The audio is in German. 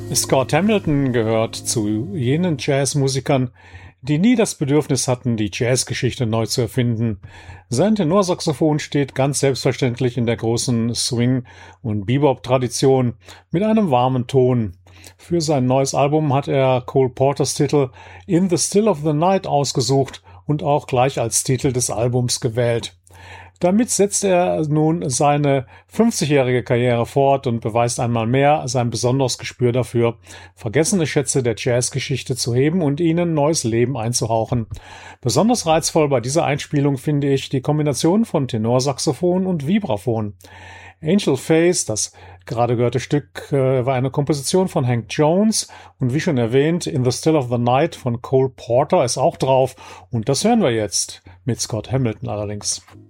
Scott Hamilton gehört zu jenen Jazzmusikern, die nie das Bedürfnis hatten, die Jazzgeschichte neu zu erfinden. Sein Tenorsaxophon steht ganz selbstverständlich in der großen Swing- und Bebop-Tradition mit einem warmen Ton. Für sein neues Album hat er Cole Porters Titel In the Still of the Night ausgesucht und auch gleich als Titel des Albums gewählt. Damit setzt er nun seine 50-jährige Karriere fort und beweist einmal mehr sein besonderes Gespür dafür, vergessene Schätze der Jazzgeschichte zu heben und ihnen neues Leben einzuhauchen. Besonders reizvoll bei dieser Einspielung finde ich die Kombination von Tenorsaxophon und Vibraphon. Angel Face, das gerade gehörte Stück, war eine Komposition von Hank Jones und wie schon erwähnt, In the Still of the Night von Cole Porter ist auch drauf und das hören wir jetzt mit Scott Hamilton allerdings.